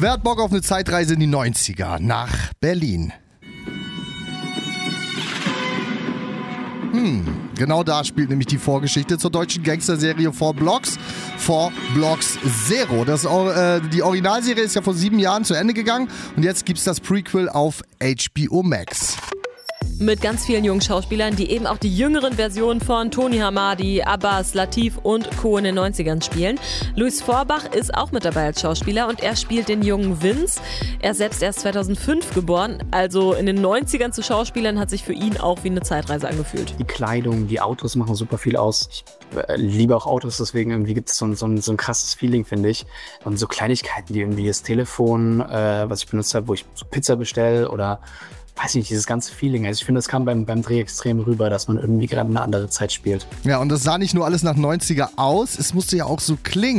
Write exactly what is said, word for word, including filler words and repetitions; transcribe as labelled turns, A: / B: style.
A: Wer hat Bock auf eine Zeitreise in die neunziger nach Berlin? Hm, genau da spielt nämlich die Vorgeschichte zur deutschen Gangsterserie Four Blocks. Four Blocks Zero. Das, äh, die Originalserie ist ja vor sieben Jahren zu Ende gegangen und jetzt gibt's das Prequel auf H B O Max.
B: Mit ganz vielen jungen Schauspielern, die eben auch die jüngeren Versionen von Tony Hamadi, Abbas, Latif und Co. in den neunzigern spielen. Luis Vorbach ist auch mit dabei als Schauspieler und er spielt den jungen Vince. Er ist selbst erst zweitausendfünf geboren, also in den neunzigern zu Schauspielern hat sich für ihn auch wie eine Zeitreise angefühlt.
C: Die Kleidung, die Autos machen super viel aus. Ich äh, liebe auch Autos, deswegen irgendwie gibt es so, so, so ein krasses Feeling, finde ich. Und so Kleinigkeiten, die irgendwie das Telefon, äh, was ich benutzt habe, wo ich so Pizza bestelle oder weiß nicht, dieses ganze Feeling. Also ich finde, das kam beim, beim Dreh extrem rüber, dass man irgendwie gerade eine andere Zeit spielt.
A: Ja, und das sah nicht nur alles nach neunziger aus, es musste ja auch so klingen.